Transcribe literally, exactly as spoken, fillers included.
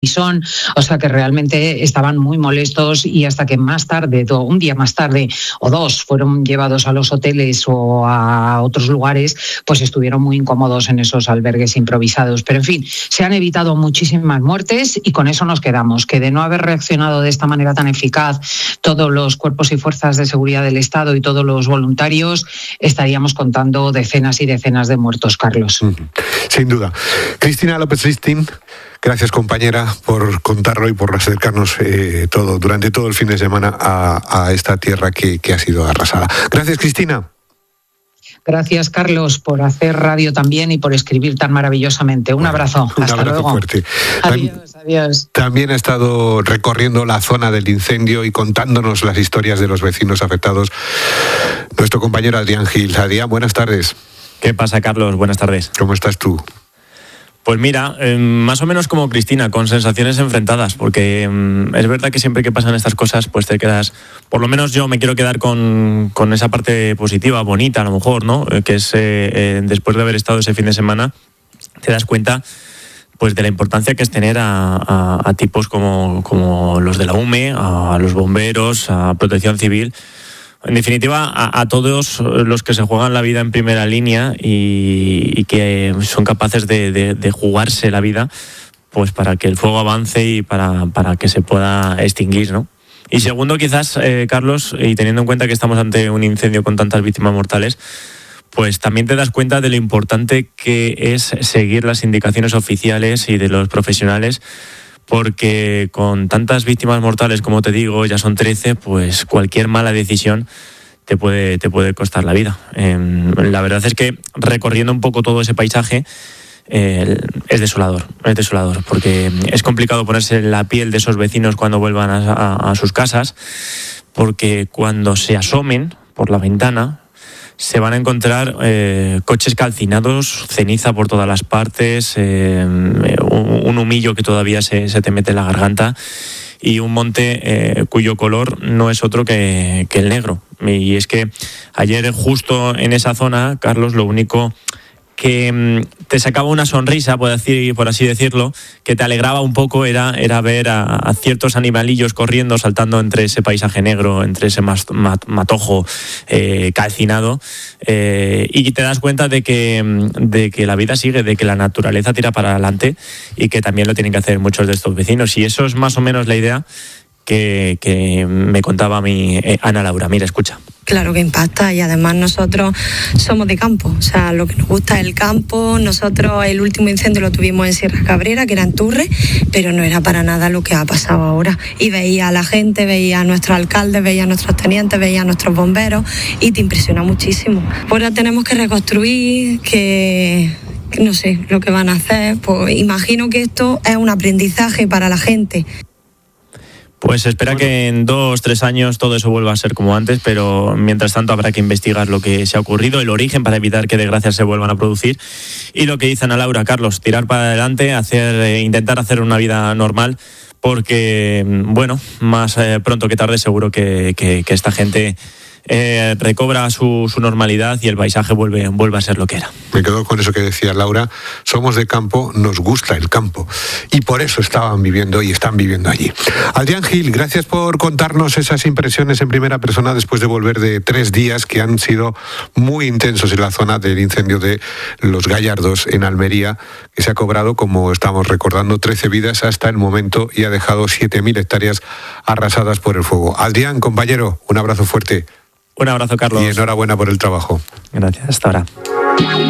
Son, o sea que realmente estaban muy molestos y hasta que más tarde, un día más tarde o dos, fueron llevados a los hoteles o a otros lugares, pues estuvieron muy incómodos en esos albergues improvisados. Pero en fin, se han evitado muchísimas muertes y con eso nos quedamos, que de no haber reaccionado de esta manera tan eficaz todos los cuerpos y fuerzas de seguridad del Estado y todos los voluntarios, estaríamos contando decenas y decenas de muertos, Carlos. Sin duda. Cristina López-Ristin, gracias, compañera, por contarlo y por acercarnos eh, todo durante todo el fin de semana a, a esta tierra que, que ha sido arrasada. Gracias, Cristina. Gracias, Carlos, por hacer radio también y por escribir tan maravillosamente. Un bueno, abrazo. Un Hasta abrazo luego. fuerte. Adiós, adiós. También ha estado recorriendo la zona del incendio y contándonos las historias de los vecinos afectados nuestro compañero Adrián Gil. Adrián, buenas tardes. ¿Qué pasa, Carlos? Buenas tardes. ¿Cómo estás tú? Pues mira, eh, más o menos como Cristina, con sensaciones enfrentadas, porque eh, es verdad que siempre que pasan estas cosas, pues te quedas, por lo menos yo me quiero quedar con, con esa parte positiva, bonita a lo mejor, ¿no? Eh, que es, eh, eh, después de haber estado ese fin de semana, te das cuenta pues de la importancia que es tener a, a, a tipos como, como los de la U M E, a, a los bomberos, a Protección Civil. En definitiva, a, a todos los que se juegan la vida en primera línea y, y que son capaces de, de, de jugarse la vida, pues para que el fuego avance y para, para que se pueda extinguir, ¿no? Y segundo, quizás, eh, Carlos, y teniendo en cuenta que estamos ante un incendio con tantas víctimas mortales, pues también te das cuenta de lo importante que es seguir las indicaciones oficiales y de los profesionales, porque con tantas víctimas mortales, como te digo, ya son trece, pues cualquier mala decisión te puede, te puede costar la vida. Eh, la verdad es que recorriendo un poco todo ese paisaje, eh, es desolador, es desolador, porque es complicado ponerse en la piel de esos vecinos cuando vuelvan a, a, a sus casas, porque cuando se asomen por la ventana, se van a encontrar eh, coches calcinados, ceniza por todas las partes, eh, un, un humillo que todavía se, se te mete en la garganta y un monte eh, cuyo color no es otro que, que el negro. Y es que ayer justo en esa zona, Carlos, lo único que te sacaba una sonrisa, por así, por así decirlo, que te alegraba un poco, era, era ver a, a ciertos animalillos corriendo, saltando entre ese paisaje negro, entre ese mat, mat, matojo eh, calcinado, eh, y te das cuenta de que, de que la vida sigue, de que la naturaleza tira para adelante y que también lo tienen que hacer muchos de estos vecinos. Y eso es más o menos la idea que, que me contaba mi eh, Ana Laura. Mira, escucha. Claro que impacta, y además nosotros somos de campo, o sea, lo que nos gusta es el campo. Nosotros el último incendio lo tuvimos en Sierra Cabrera, que era en Turre, pero no era para nada lo que ha pasado ahora. Y veía a la gente, veía a nuestros alcaldes, veía a nuestros tenientes, veía a nuestros bomberos y te impresiona muchísimo. Ahora tenemos que reconstruir, que... no sé lo que van a hacer, pues imagino que esto es un aprendizaje para la gente. Pues espera bueno. que en dos, tres años todo eso vuelva a ser como antes, pero mientras tanto habrá que investigar lo que se ha ocurrido, el origen, para evitar que desgracias se vuelvan a producir. Y lo que dice Ana Laura, Carlos, tirar para adelante, hacer, eh, intentar hacer una vida normal, porque, bueno, más eh, pronto que tarde seguro que, que, que esta gente eh, recobra su, su normalidad y el paisaje vuelve, vuelve a ser lo que era. Me quedo con eso que decía Laura, somos de campo, nos gusta el campo y por eso estaban viviendo y están viviendo allí. Adrián Gil, gracias por contarnos esas impresiones en primera persona después de volver de tres días que han sido muy intensos en la zona del incendio de Los Gallardos en Almería, que se ha cobrado, como estamos recordando, trece vidas hasta el momento y ha dejado siete mil hectáreas arrasadas por el fuego. Adrián, compañero, un abrazo fuerte. Un abrazo, Carlos. Y enhorabuena por el trabajo. Gracias, hasta ahora.